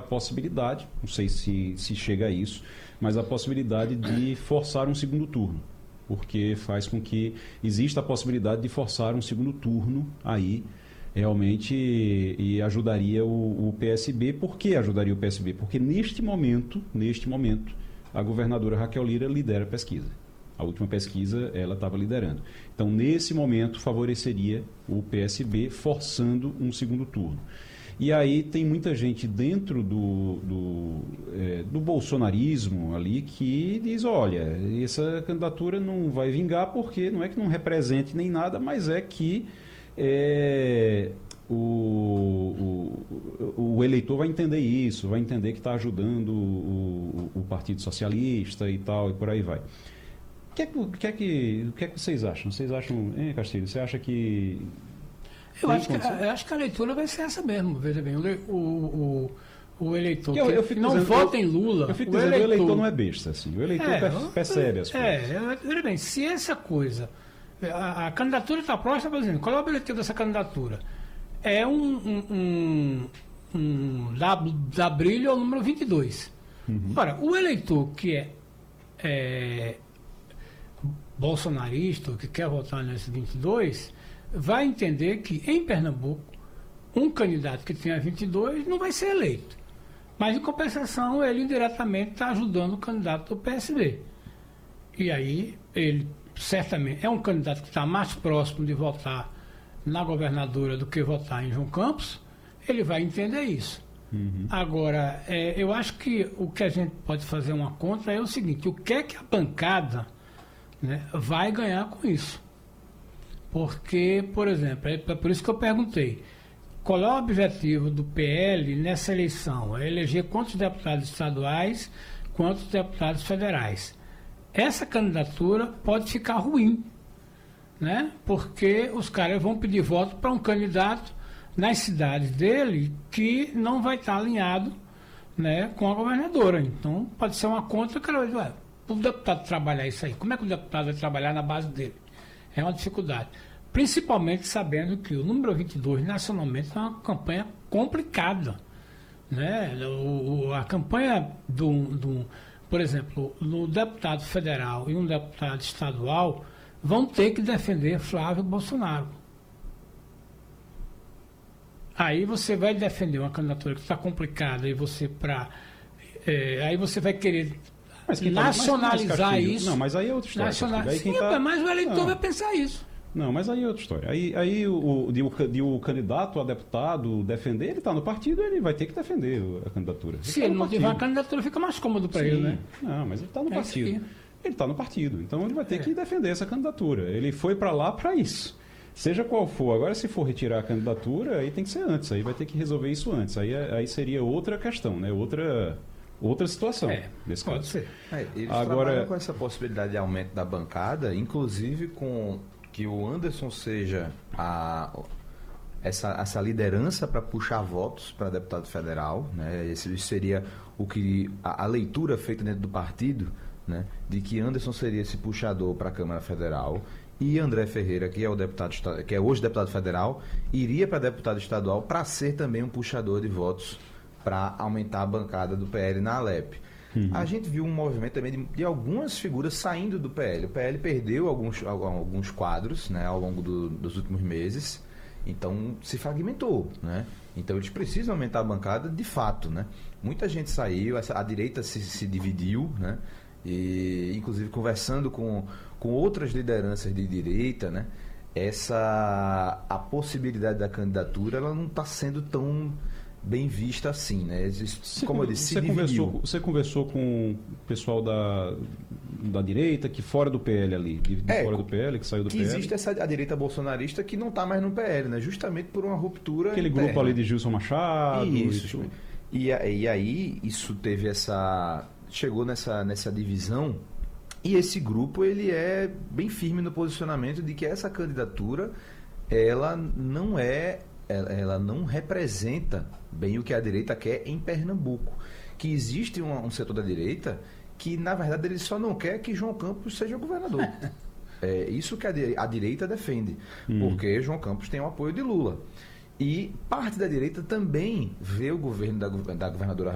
possibilidade, não sei se chega a isso, mas a possibilidade de forçar um segundo turno, porque faz com que exista a possibilidade de forçar um segundo turno aí, realmente, e ajudaria o PSB. Por que ajudaria o PSB? Porque neste momento, a governadora Raquel Lira lidera a pesquisa. A última pesquisa, ela estava liderando. Então, nesse momento, favoreceria o PSB, forçando um segundo turno. E aí tem muita gente dentro do bolsonarismo ali que diz, olha, essa candidatura não vai vingar porque não é que não represente nem nada, mas é que o eleitor vai entender isso, vai entender que está ajudando o Partido Socialista e tal, e por aí vai. O que é que vocês acham? Vocês acham, Castilho, você acha que... Eu acho que a leitura vai ser essa mesmo, veja bem, o eleitor que não vota em Lula... Eu fico dizendo, o eleitor não é besta, assim, o eleitor percebe as coisas. Veja bem, se essa coisa... A candidatura está próxima, por exemplo, qual é o objetivo dessa candidatura? É da brilho ao número 22. Ora, o eleitor que é bolsonarista, que quer votar nesse 22, vai entender que em Pernambuco um candidato que tenha 22 não vai ser eleito. Mas, em compensação, ele indiretamente está ajudando o candidato do PSB. E aí, ele certamente é um candidato que está mais próximo de votar na governadora do que votar em João Campos, ele vai entender isso. Agora, eu acho que o que a gente pode fazer uma conta é o seguinte, o que é que a bancada, né, vai ganhar com isso? Porque, por exemplo, é por isso que eu perguntei, qual é o objetivo do PL nessa eleição? É eleger quantos deputados estaduais, quantos deputados federais. Essa candidatura pode ficar ruim, né? Porque os caras vão pedir voto para um candidato nas cidades dele que não vai estar alinhado, né, com a governadora. Então, pode ser uma conta que o deputado trabalhar isso aí, como é que o deputado vai trabalhar na base dele? É uma dificuldade. Principalmente sabendo que o número 22 nacionalmente é uma campanha complicada, né? A campanha por exemplo, no deputado federal e um deputado estadual vão ter que defender Flávio Bolsonaro. Aí você vai defender uma candidatura que está complicada e você aí você vai querer nacionalizar isso. Não, mas aí é outra história. Mas o eleitor vai pensar isso. Não, mas aí é outra história. Aí o candidato a deputado defender, ele está no partido, ele vai ter que defender a candidatura. Se ele não tiver a candidatura, fica mais cômodo para ele, né? Não, mas ele está no partido. Ele está no partido, então ele vai ter que defender essa candidatura. Ele foi para lá para isso. Seja qual for. Agora, se for retirar a candidatura, aí tem que ser antes. Aí vai ter que resolver isso antes. Aí seria outra questão, né? Outra situação. Nesse pode caso. ser. Eles trabalham com essa possibilidade de aumento da bancada, inclusive com que o Anderson seja essa liderança para puxar votos para deputado federal, né? Esse seria o que a leitura feita dentro do partido, né? De que Anderson seria esse puxador para a Câmara Federal e André Ferreira, que é hoje deputado federal, iria para deputado estadual para ser também um puxador de votos para aumentar a bancada do PL na Alep. A gente viu um movimento também de algumas figuras saindo do PL. O PL perdeu alguns quadros, né, ao longo dos últimos meses, então se fragmentou, né? Então eles precisam aumentar a bancada de fato, né? Muita gente saiu, a direita se dividiu, né? E inclusive conversando com outras lideranças de direita, né? A possibilidade da candidatura, ela não está sendo tão bem vista assim, né? Como eu disse, você conversou com o pessoal da direita, que fora do PL ali, fora do PL, que saiu do PL. Existe a direita bolsonarista que não está mais no PL, né? Justamente por uma ruptura Aquele interna. grupo ali de Gilson Machado. Isso. E aí isso teve chegou nessa divisão, e esse grupo ele é bem firme no posicionamento de que essa candidatura ela não representa bem o que a direita quer em Pernambuco. Que existe um setor da direita que, na verdade, ele só não quer que João Campos seja governador. É isso que a direita defende, porque João Campos tem o apoio de Lula. E parte da direita também vê o governo da governadora